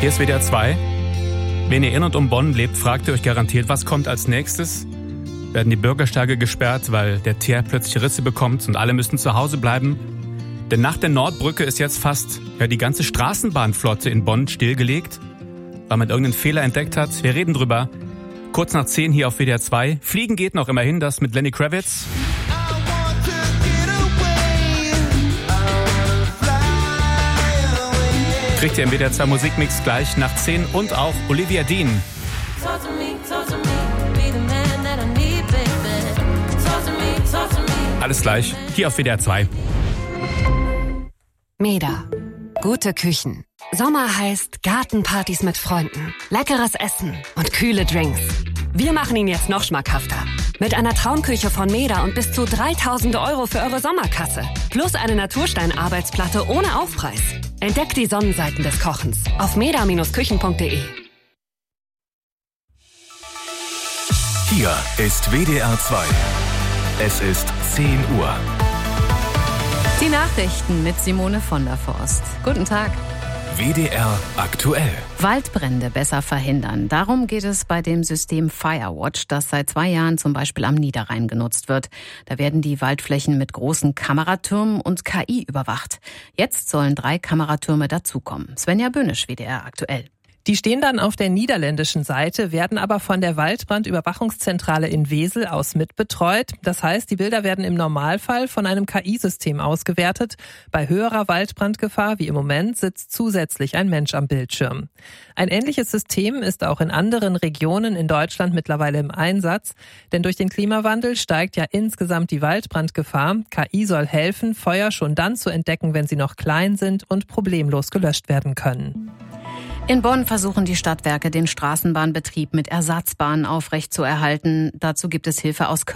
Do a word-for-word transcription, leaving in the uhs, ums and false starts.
Hier ist W D R zwei. Wenn ihr in und um Bonn lebt, fragt ihr euch garantiert, was kommt als nächstes? Werden die Bürgersteige gesperrt, weil der Teer plötzlich Risse bekommt und alle müssen zu Hause bleiben? Denn nach der Nordbrücke ist jetzt fast ja, die ganze Straßenbahnflotte in Bonn stillgelegt, weil man irgendeinen Fehler entdeckt hat. Wir reden drüber. Kurz nach zehn hier auf W D R zwei. Fliegen geht noch immerhin, das mit Lenny Kravitz. Kriegt ihr im W D R zwei Musikmix gleich nach zehn und auch Olivia Dean. Alles gleich, hier auf W D R zwei. Meda. Gute Küchen. Sommer heißt Gartenpartys mit Freunden, leckeres Essen und kühle Drinks. Wir machen ihn jetzt noch schmackhafter. Mit einer Traumküche von Meda und bis zu dreitausend Euro für eure Sommerkasse. Plus eine Naturstein-Arbeitsplatte ohne Aufpreis. Entdeckt die Sonnenseiten des Kochens auf meda Bindestrich küchen punkt de. Hier ist W D R zwei. Es ist zehn Uhr. Die Nachrichten mit Simone von der Forst. Guten Tag. W D R aktuell. Waldbrände besser verhindern. Darum geht es bei dem System Firewatch, das seit zwei Jahren zum Beispiel am Niederrhein genutzt wird. Da werden die Waldflächen mit großen Kameratürmen und K I überwacht. Jetzt sollen drei Kameratürme dazukommen. Svenja Böhnisch, W D R aktuell. Die stehen dann auf der niederländischen Seite, werden aber von der Waldbrandüberwachungszentrale in Wesel aus mitbetreut. Das heißt, die Bilder werden im Normalfall von einem K I-System ausgewertet. Bei höherer Waldbrandgefahr wie im Moment sitzt zusätzlich ein Mensch am Bildschirm. Ein ähnliches System ist auch in anderen Regionen in Deutschland mittlerweile im Einsatz. Denn durch den Klimawandel steigt ja insgesamt die Waldbrandgefahr. K I soll helfen, Feuer schon dann zu entdecken, wenn sie noch klein sind und problemlos gelöscht werden können. In Bonn versuchen die Stadtwerke, den Straßenbahnbetrieb mit Ersatzbahnen aufrechtzuerhalten. Dazu gibt es Hilfe aus Köln.